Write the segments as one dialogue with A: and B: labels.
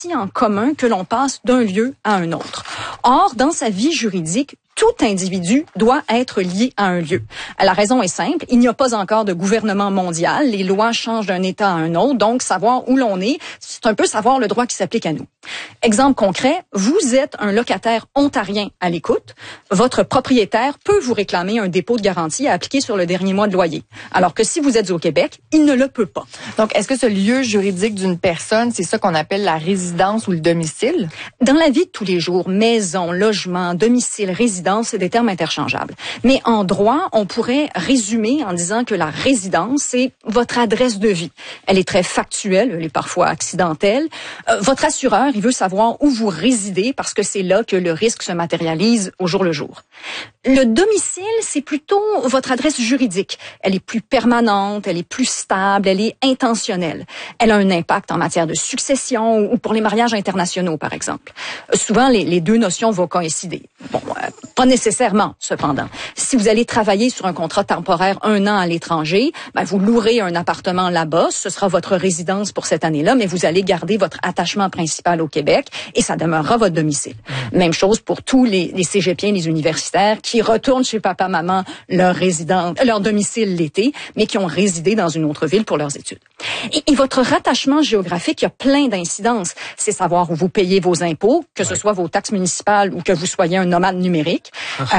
A: en commun que l'on passe d'un lieu à un autre. Or, dans sa vie juridique, tout individu doit être lié à un lieu. La raison est simple, il n'y a pas encore de gouvernement mondial, les lois changent d'un État à un autre, donc savoir où l'on est, c'est un peu savoir le droit qui s'applique à nous. Exemple concret, vous êtes un locataire ontarien à l'écoute, votre propriétaire peut vous réclamer un dépôt de garantie à appliquer sur le dernier mois de loyer, alors que si vous êtes au Québec, il ne le peut pas.
B: Donc, est-ce que ce lieu juridique d'une personne, c'est ça qu'on appelle la résidence ou le domicile?
A: Dans la vie de tous les jours, maison, logement, domicile, résidence, c'est des termes interchangeables. Mais en droit, on pourrait résumer en disant que la résidence, c'est votre adresse de vie. Elle est très factuelle, elle est parfois accidentelle. Votre assureur, il veut savoir où vous résidez parce que c'est là que le risque se matérialise au jour le jour. Le domicile, c'est plutôt votre adresse juridique. Elle est plus permanente, elle est plus stable, elle est intentionnelle. Elle a un impact en matière de succession ou pour les mariages internationaux, par exemple. Souvent, les deux notions vont coïncider. Bon, pas nécessairement, cependant. Si vous allez travailler sur un contrat temporaire 1 an à l'étranger, vous louerez un appartement là-bas, ce sera votre résidence pour cette année-là, mais vous allez garder votre attachement principal au Québec et ça demeurera votre domicile. Même chose pour tous les cégepiens, les universitaires qui retournent chez papa-maman leur domicile l'été, mais qui ont résidé dans une autre ville pour leurs études. Et votre rattachement géographique, il y a plein d'incidences. C'est savoir où vous payez vos impôts, que ce soit vos taxes municipales ou que vous soyez un nomade numérique.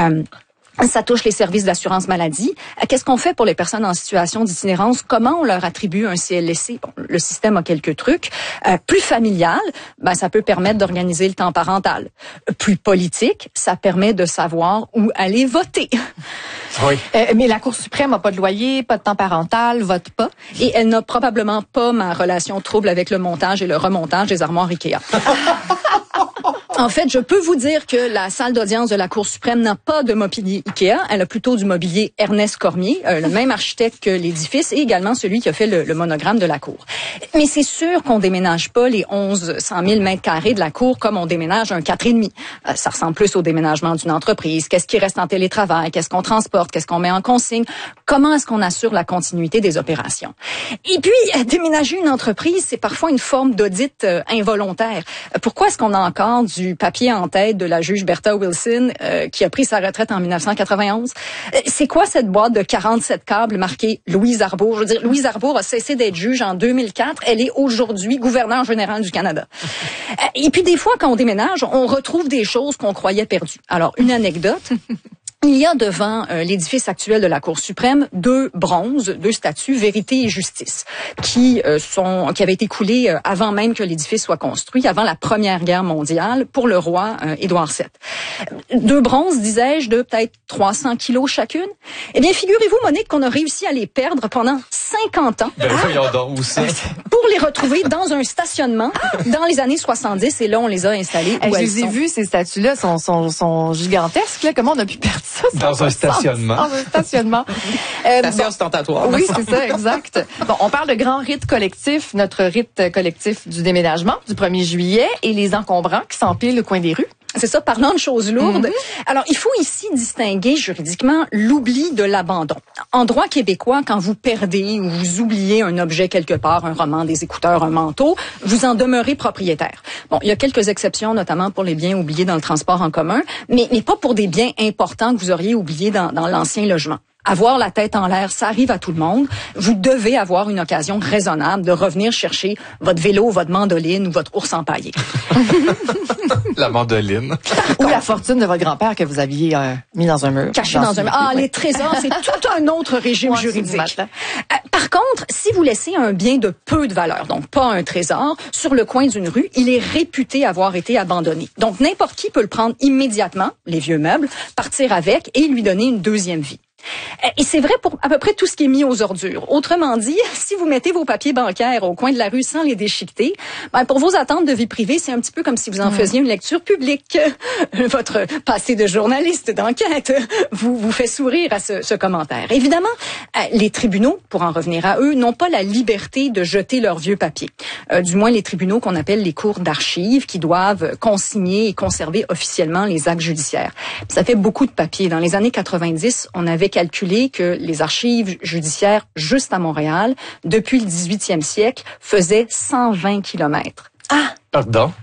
A: Ça touche les services d'assurance maladie. Qu'est-ce qu'on fait pour les personnes en situation d'itinérance? Comment on leur attribue un CLSC? Bon, le système a quelques trucs. Plus familial, ça peut permettre d'organiser le temps parental. Plus politique, ça permet de savoir où aller voter.
B: Oui. Mais la Cour suprême n'a pas de loyer, pas de temps parental, vote pas.
A: Et elle n'a probablement pas ma relation trouble avec le montage et le remontage des armoires Ikea. En fait, je peux vous dire que la salle d'audience de la Cour suprême n'a pas de mobilier Ikea. Elle a plutôt du mobilier Ernest Cormier, le même architecte que l'édifice et également celui qui a fait le monogramme de la Cour. Mais c'est sûr qu'on déménage pas les 100 000 mètres carrés de la Cour comme on déménage un 4,5. Ça ressemble plus au déménagement d'une entreprise. Qu'est-ce qui reste en télétravail? Qu'est-ce qu'on transporte? Qu'est-ce qu'on met en consigne? Comment est-ce qu'on assure la continuité des opérations? Et puis, déménager une entreprise, c'est parfois une forme d'audit involontaire. Pourquoi est-ce qu'on a encore du papier en tête de la juge Bertha Wilson qui a pris sa retraite en 1991? C'est quoi cette boîte de 47 câbles marquée Louise Arbour? Je veux dire, Louise Arbour a cessé d'être juge en 2004. Elle est aujourd'hui gouverneure générale du Canada. Et puis des fois, quand on déménage, on retrouve des choses qu'on croyait perdues. Alors, une anecdote. Il y a devant l'édifice actuel de la Cour suprême deux statues, Vérité et Justice, qui avaient été coulées avant même que l'édifice soit construit, avant la Première Guerre mondiale, pour le roi Édouard VII. Deux bronzes, disais-je, de peut-être 300 kilos chacune. Eh bien, figurez-vous, Monique, qu'on a réussi à les perdre pendant 50 ans. Pour les retrouver dans un stationnement dans les années 70, et là, on les a installés où elles sont.
B: Je les ai vus, ces statues-là, sont gigantesques, là. Comment on a pu perdre ça?
C: Dans un stationnement.
B: Dans un stationnement.
C: C'est ostentatoire.
B: Oui, c'est ça, exact. Bon, on parle de grand rite collectif, notre rite collectif du déménagement du 1er juillet et les encombrants qui s'empilent au coin des rues.
A: C'est ça, parlant de choses lourdes. Alors, il faut ici distinguer juridiquement l'oubli de l'abandon. En droit québécois, quand vous perdez ou vous oubliez un objet quelque part, un roman, des écouteurs, un manteau, vous en demeurez propriétaire. Bon, il y a quelques exceptions, notamment pour les biens oubliés dans le transport en commun, mais pas pour des biens importants que vous auriez oubliés dans l'ancien logement. Avoir la tête en l'air, ça arrive à tout le monde. Vous devez avoir une occasion raisonnable de revenir chercher votre vélo, votre mandoline ou votre ours empaillé.
C: La mandoline.
B: Ou la fortune de votre grand-père que vous aviez mis dans un mur.
A: Caché dans un mur. Ah, les trésors, c'est tout un autre régime juridique. Par contre, si vous laissez un bien de peu de valeur, donc pas un trésor, sur le coin d'une rue, il est réputé avoir été abandonné. Donc, n'importe qui peut le prendre immédiatement, les vieux meubles, partir avec et lui donner une deuxième vie. Et c'est vrai pour à peu près tout ce qui est mis aux ordures. Autrement dit, si vous mettez vos papiers bancaires au coin de la rue sans les déchiqueter, pour vos attentes de vie privée, c'est un petit peu comme si vous en faisiez une lecture publique. Votre passé de journaliste d'enquête vous fait sourire à ce commentaire. Évidemment, les tribunaux, pour en revenir à eux, n'ont pas la liberté de jeter leurs vieux papiers. Du moins, les tribunaux qu'on appelle les cours d'archives, qui doivent consigner et conserver officiellement les actes judiciaires. Ça fait beaucoup de papiers. Dans les années 90, on avait calculé que les archives judiciaires juste à Montréal, depuis le 18e siècle, faisaient 120 kilomètres.
B: Ah!
C: Pardon?